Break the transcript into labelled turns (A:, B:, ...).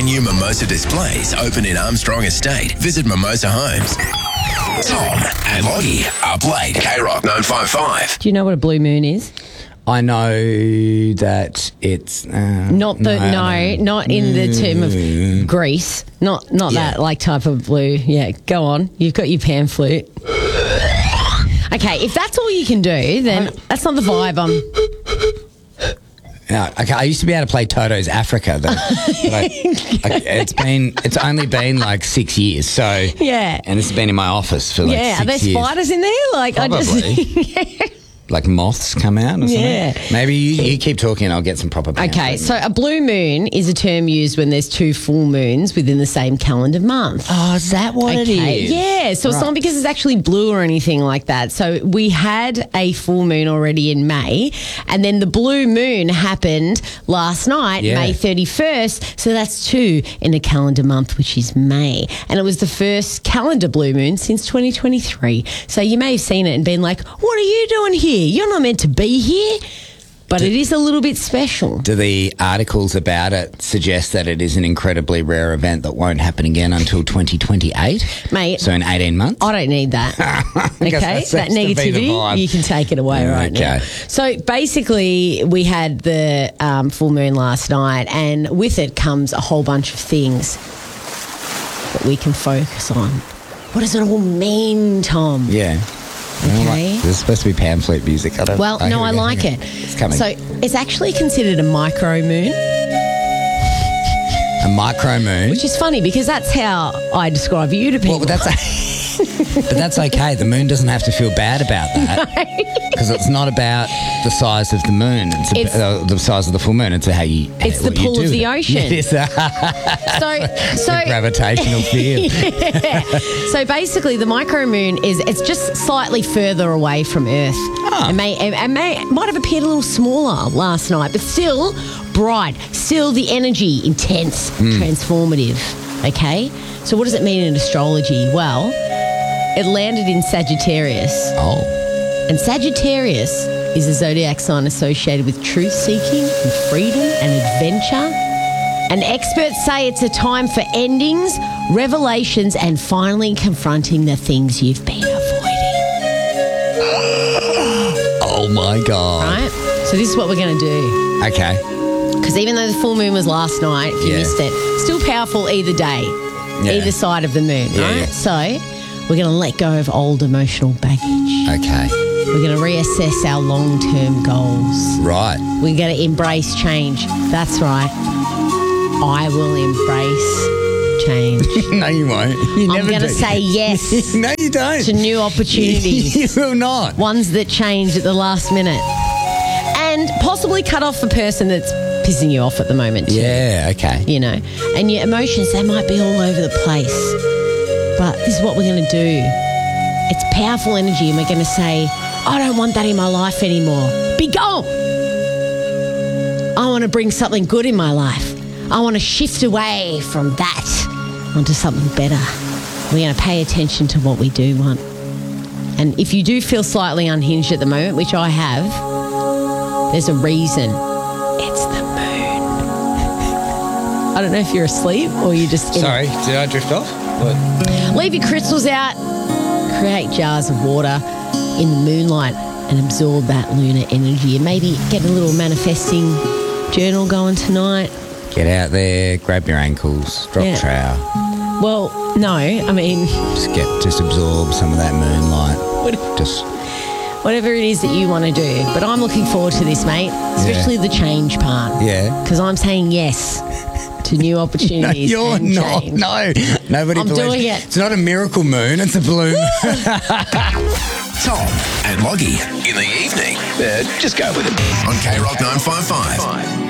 A: new Mimosa displays open in Armstrong Estate. Visit Mimosa Homes. Tom and Lottie up late. K-Rock 955.
B: Do you know what a blue moon is?
C: I know that it's
B: Not in the term of Greece. Not that like type of blue. Yeah, go on. You've got your pan flute. Okay, if that's all you can do, then that's not the vibe
C: No, okay, I used to be able to play Toto's Africa, though. It's only been like 6 years, so
B: Yeah.
C: and it's been in my office for like 6 years.
B: Are there spiders in there? Like
C: Probably. Like moths come out or something?
B: Yeah.
C: Maybe you keep talking and I'll get some proper pants.
B: Okay, so a blue moon is a term used when there's two full moons within the same calendar month.
C: Oh, is that what it is?
B: Yeah, so it's not because it's actually blue or anything like that. So we had a full moon already in May, and then the blue moon happened last night,
C: Yeah.
B: May 31st. So that's two in a calendar month, which is May. And it was the first calendar blue moon since 2023. So you may have seen it and been like, what are you doing here? You're not meant to be here. But it is a little bit special.
C: Do the articles about it suggest that it is an incredibly rare event that won't happen again until 2028?
B: Mate.
C: So in 18 months?
B: I don't need that. Okay?
C: that seems
B: That
C: to be the
B: negativity,
C: vibe.
B: you can take it away right now.
C: Okay.
B: So basically, we had the full moon last night, and with it comes a whole bunch of things that we can focus on. What does it all mean, Tom?
C: Yeah.
B: Okay.
C: There's supposed to be pamphlet music. I
B: like it.
C: It's coming.
B: So it's actually considered a micro moon,
C: a micro moon.
B: which is funny because that's how I describe you to people.
C: Well, but that's okay. The moon doesn't have to feel bad about that because it's not about the size of the moon. It's the size of the full moon. It's how you.
B: It's the pull of the ocean.
C: Yes.
B: So
C: Gravitational field.
B: Yeah. So basically, the micro moon it's just slightly further away from Earth. It might have appeared a little smaller last night, but still bright, still the energy intense, transformative. Okay. So what does it mean in astrology? Well, it landed in Sagittarius.
C: Oh.
B: And Sagittarius is a zodiac sign associated with truth-seeking and freedom and adventure. And experts say it's a time for endings, revelations, and finally confronting the things you've been avoiding.
C: Oh, my God.
B: Right? So this is what we're going to do.
C: Okay.
B: Because even though the full moon was last night, if you missed it, still powerful either day, either side of the moon, right?
C: Yeah.
B: So we're going to let go of old emotional baggage.
C: Okay.
B: We're going to reassess our long-term goals.
C: Right.
B: We're going to embrace change. That's right. I will embrace change.
C: No, you won't.
B: I'm going to say yes
C: No, you don't.
B: to new opportunities.
C: You will not.
B: Ones that change at the last minute. And possibly cut off the person that's pissing you off at the moment too.
C: Yeah, okay.
B: You know. And your emotions, they might be all over the place. But this is what we're going to do. It's powerful energy, and we're going to say, I don't want that in my life anymore. Be gone. I want to bring something good in my life. I want to shift away from that onto something better. We're going to pay attention to what we do want. And if you do feel slightly unhinged at the moment, which I have, there's a reason. It's the moon. I don't know if you're asleep or you're just...
C: Sorry, did I drift off? What?
B: Leave your crystals out. Create jars of water in the moonlight and absorb that lunar energy. And maybe get a little manifesting journal going tonight.
C: Get out there, grab your ankles, drop trowel.
B: Well, no, I mean...
C: Just absorb some of that moonlight.
B: Whatever it is that you want to do. But I'm looking forward to this, mate. Especially the change part.
C: Yeah.
B: Because I'm saying yes to new opportunities.
C: No, you're
B: and
C: not.
B: change.
C: No. Nobody
B: I'm
C: believes
B: doing it.
C: It's not a miracle moon, it's a blue moon.
A: Tom and Loggy in the evening. Just go with it. On K-Rock 955.